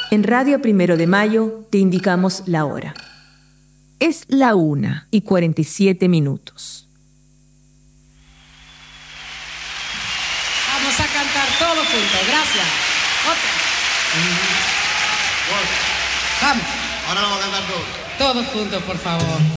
En Radio Primero de Mayo te indicamos la hora. Es la 1:47. Vamos a cantar todos juntos. Gracias. Otra. Vamos. Ahora lo vamos a cantar todos. Todos juntos, por favor.